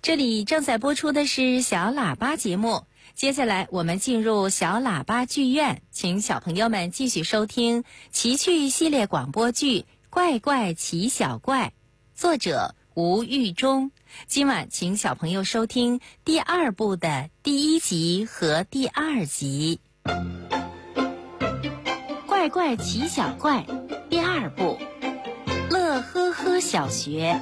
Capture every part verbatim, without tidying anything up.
这里正在播出的是小喇叭节目，接下来我们进入小喇叭剧院，请小朋友们继续收听奇趣系列广播剧《怪怪奇小怪》，作者吴玉忠。今晚请小朋友收听第二部的第一集和第二集。怪怪奇小怪第二部，乐呵呵小学。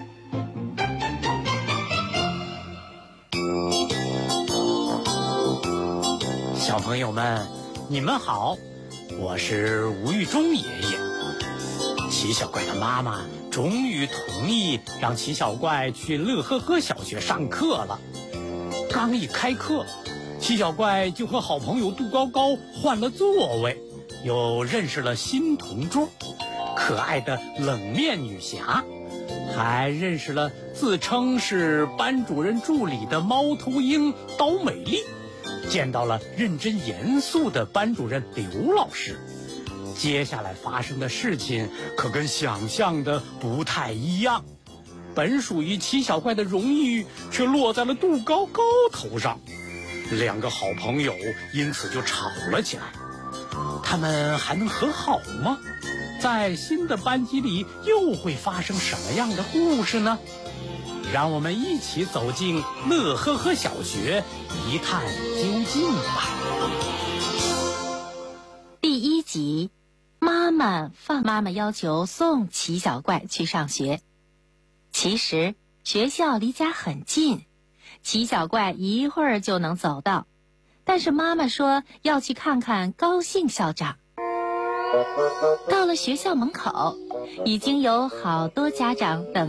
小朋友们，你们好，我是吴玉忠爷爷。奇小怪的妈妈终于同意让奇小怪去乐呵呵小学上课了。刚一开课，奇小怪就和好朋友杜高高换了座位，又认识了新同桌，可爱的冷面女侠，还认识了自称是班主任助理的猫头鹰刀美丽，见到了认真严肃的班主任刘老师。接下来发生的事情可跟想象的不太一样，本属于奇小怪的荣誉却落在了杜高高头上，两个好朋友因此就吵了起来。他们还能和好吗？在新的班级里又会发生什么样的故事呢？让我们一起走进乐呵呵小学，一探究竟吧。 第一集，妈妈放妈妈要求送奇小怪去上学。其实学校离家很近，奇小怪一会儿就能走到，但是妈妈说要去看看高兴校长。到了学校门口，已经有好多家长等